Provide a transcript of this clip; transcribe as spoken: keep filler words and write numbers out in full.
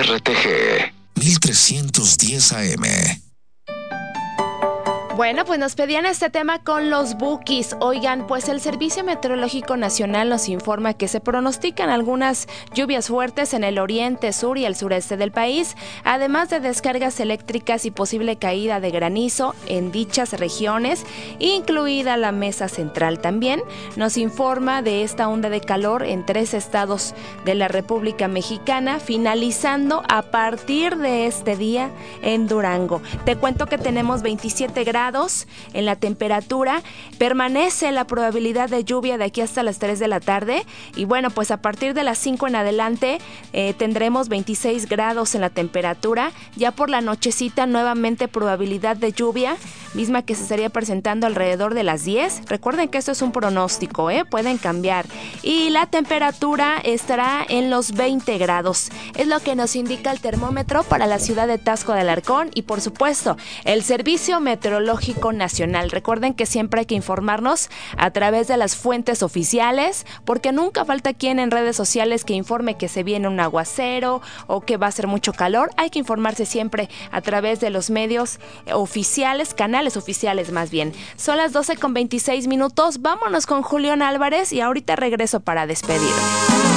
R T G mil trescientos diez A M. Bueno, pues nos pedían este tema con los bukis. Oigan, pues el Servicio Meteorológico Nacional nos informa que se pronostican algunas lluvias fuertes en el oriente, sur y el sureste del país, además de descargas eléctricas y posible caída de granizo en dichas regiones, incluida la Mesa Central. También nos informa de esta onda de calor en tres estados de la República Mexicana, finalizando a partir de este día en Durango. Te cuento que tenemos veintisiete grados en la temperatura, permanece la probabilidad de lluvia de aquí hasta las tres de la tarde y bueno, pues a partir de las cinco en adelante eh, tendremos veintiséis grados en la temperatura. Ya por la nochecita nuevamente probabilidad de lluvia, misma que se estaría presentando alrededor de las diez. Recuerden que esto es un pronóstico, ¿eh? Pueden cambiar. Y la temperatura estará en los veinte grados. Es lo que nos indica el termómetro para la ciudad de Taxco de Alarcón y por supuesto el Servicio Meteorológico Nacional. Recuerden que siempre hay que informarnos a través de las fuentes oficiales, porque nunca falta quien en redes sociales que informe que se viene un aguacero o que va a ser mucho calor. Hay que informarse siempre a través de los medios oficiales, canales oficiales más bien. Son las doce con veintiséis minutos. Vámonos con Julián Álvarez y ahorita regreso para despedirme.